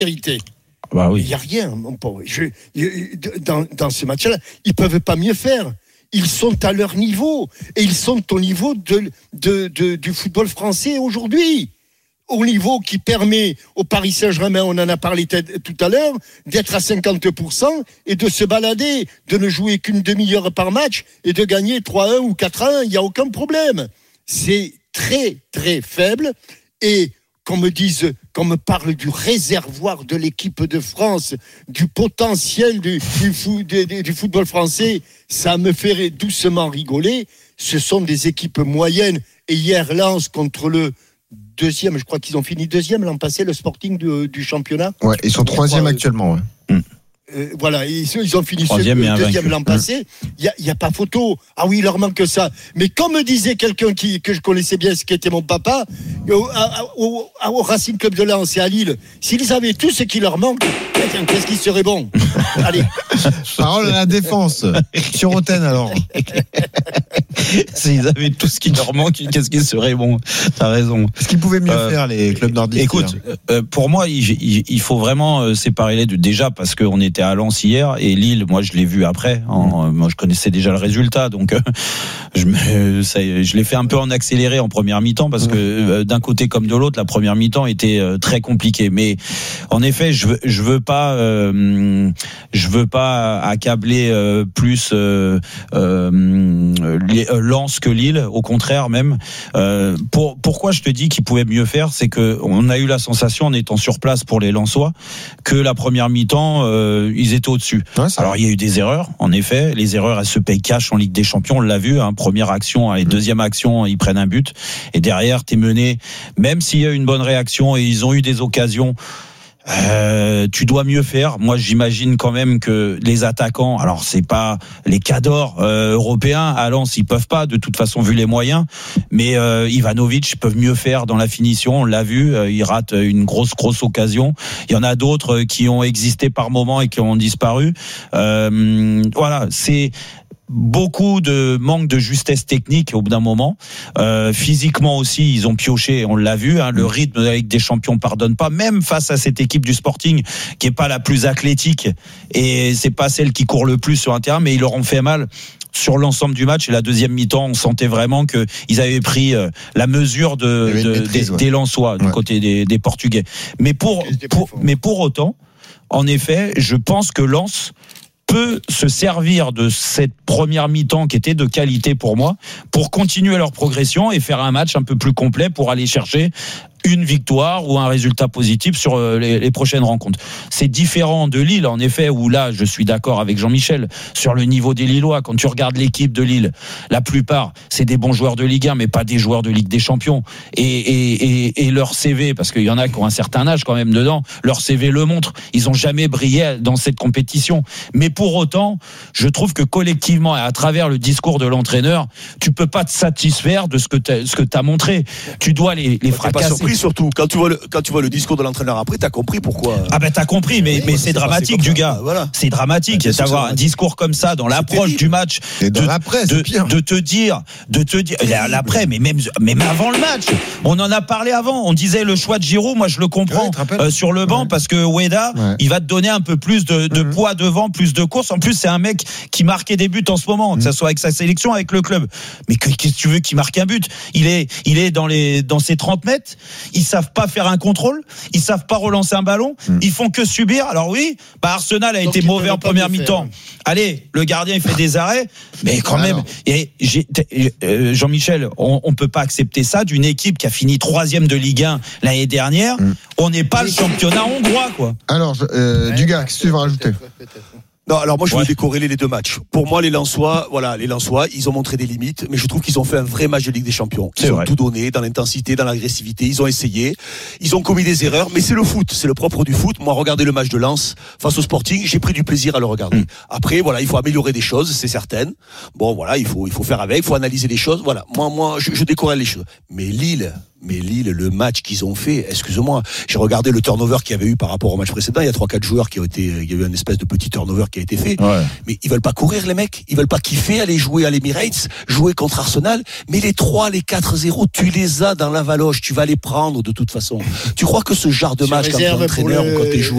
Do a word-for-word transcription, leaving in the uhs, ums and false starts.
vérité. Bah oui. Il n'y a rien, mon pauvre. Je, dans, dans ce match-là, ils ne peuvent pas mieux faire. Ils sont à leur niveau. Et ils sont au niveau de, de, de, du football français aujourd'hui. Au niveau qui permet au Paris Saint-Germain, on en a parlé t- tout à l'heure, d'être à cinquante pour cent et de se balader, de ne jouer qu'une demi-heure par match et de gagner trois à un ou quatre à un. Il n'y a aucun problème. C'est très, très faible. Et qu'on me dise, qu'on me parle du réservoir de l'équipe de France, du potentiel du, du, fou, du, du football français, ça me ferait doucement rigoler. Ce sont des équipes moyennes. Et hier, Lens contre le deuxième, je crois qu'ils ont fini deuxième l'an passé, le Sporting du, du championnat. Ouais, ils sont troisième actuellement. Ouais. Mmh. Euh, voilà, ils, ils ont fini troisième ce, deuxième vaincu. l'an passé. Il n'y a, a pas photo. Ah oui, il leur manque ça. Mais comme me disait quelqu'un qui, que je connaissais bien, ce qui était mon papa, au, au, au Racing Club de Lens et à Lille, s'ils avaient tout ce qui leur manque, qu'est-ce qui serait bon? Allez. Parole à la défense. Sur Roten alors. S'ils avaient tout ce qui leur manque, qu'est-ce qui serait bon? T'as raison. Est-ce qu'ils pouvaient mieux euh, faire, les clubs nordiques? Écoute, euh, pour moi, il, il, il faut vraiment euh, séparer les deux. Déjà parce qu'on était à Lens hier et Lille, moi je l'ai vu après. En, mmh. Moi je connaissais déjà le résultat, donc euh, je, me, ça, je l'ai fait un peu en accéléré en première mi-temps parce que euh, d'un côté comme de l'autre, la première mi-temps était euh, très compliquée. Mais en effet, je veux, je veux pas, euh, je veux pas accabler euh, plus euh, euh, les, euh, Lens que Lille. Au contraire même. Euh, pour, pourquoi je te dis qu'ils pouvaient mieux faire, c'est que on a eu la sensation en étant sur place pour les Lensois que la première mi-temps euh, ils étaient au-dessus. Ouais, alors il y a eu des erreurs, en effet. Les erreurs elles se payent cash en Ligue des Champions, on l'a vu. Hein, première action et deuxième action, ils prennent un but et derrière t'es mené. Même s'il y a une bonne réaction et ils ont eu des occasions. Euh, tu dois mieux faire. Moi, j'imagine quand même que les attaquants, alors c'est pas les cadors euh, européens à Lens, ils peuvent pas de toute façon vu les moyens, mais euh, Ivanovic peuvent mieux faire dans la finition. On l'a vu, euh, il rate une grosse grosse occasion. Il y en a d'autres qui ont existé par moments et qui ont disparu. Euh, voilà, c'est beaucoup de manque de justesse technique au bout d'un moment. Euh, physiquement aussi, ils ont pioché, on l'a vu. Hein, le rythme de la Ligue des Champions pardonne pas, même face à cette équipe du Sporting qui est pas la plus athlétique et c'est pas celle qui court le plus sur un terrain, mais ils leur ont fait mal sur l'ensemble du match. Et la deuxième mi-temps, on sentait vraiment que ils avaient pris la mesure de, de maîtrise, des, ouais. des Lensois du ouais. côté des, des Portugais. Mais pour, pour mais pour autant, en effet, je pense que Lens peut se servir de cette première mi-temps qui était de qualité pour moi pour continuer leur progression et faire un match un peu plus complet pour aller chercher une victoire ou un résultat positif sur les, les prochaines rencontres. C'est différent de Lille, en effet, où là, je suis d'accord avec Jean-Michel, sur le niveau des Lillois. Quand tu regardes l'équipe de Lille, la plupart, c'est des bons joueurs de Ligue un, mais pas des joueurs de Ligue des Champions. Et, et, et, et leur C V, parce qu'il y en a qui ont un certain âge quand même dedans, leur C V le montre. Ils ont jamais brillé dans cette compétition. Mais pour autant, je trouve que collectivement, et à travers le discours de l'entraîneur, tu peux pas te satisfaire de ce que t'as, ce que t'as montré. Tu dois les, les fracasser. Surtout quand tu vois le quand tu vois le discours de l'entraîneur après, t'as compris pourquoi. Ah ben t'as compris, mais oui, mais c'est dramatique du gars. Bah, voilà. C'est dramatique bah, d'avoir un discours comme ça dans l'approche du match, et de, l'après, de, pire. de te dire, de te dire l'après, mais même même avant le match. On en a parlé avant. On disait le choix de Giroud, moi je le comprends ouais, euh, sur le banc ouais. parce que Ueda, ouais. il va te donner un peu plus de, de mmh. poids devant, plus de course. En plus c'est un mec qui marque des buts en ce moment, mmh. que ça soit avec sa sélection, avec le club. Mais qu'est-ce que tu veux qu'il marque un but? Il est il est dans les dans ses trente mètres. Ils savent pas faire un contrôle, ils savent pas relancer un ballon, mmh. ils font que subir. Alors oui, bah Arsenal a Donc été mauvais en première mi-temps. Allez, le gardien il fait des arrêts, mais quand ah même, et j'ai, euh, Jean-Michel, on, on peut pas accepter ça d'une équipe qui a fini troisième de Ligue un l'année dernière. Mmh. On n'est pas le championnat hongrois, quoi. Alors, euh, ouais, Dugas, qu'est-ce que tu veux rajouter? Peut-être, peut-être. Non, alors moi je ouais. veux décorréler les deux matchs. Pour moi, les Lensois, voilà, les Lensois, ils ont montré des limites, mais je trouve qu'ils ont fait un vrai match de Ligue des Champions. Ils c'est ont vrai. tout donné dans l'intensité, dans l'agressivité. Ils ont essayé, ils ont commis des erreurs, mais c'est le foot, c'est le propre du foot. Moi, regardez le match de Lens face au Sporting, j'ai pris du plaisir à le regarder. Mmh. Après, voilà, il faut améliorer des choses, c'est certain. Bon, voilà, il faut, il faut faire avec, il faut analyser les choses. Voilà, moi, moi, je, je décorrèle les choses. Mais Lille. Mais Lille, le match qu'ils ont fait, excuse-moi, j'ai regardé le turnover qu'il y avait eu par rapport au match précédent. Il y a trois quatre joueurs qui ont été, il y a eu une espèce de petit turnover qui a été fait. Ouais. Mais ils veulent pas courir, les mecs. Ils veulent pas kiffer, aller jouer à l'Emirates, jouer contre Arsenal. Mais les trois, les quatre zéro, tu les as dans la valoche. Tu vas les prendre de toute façon. Tu crois que ce genre de Tu match quand t'es réserves pour entraîneur le- ou quand t'es joueur,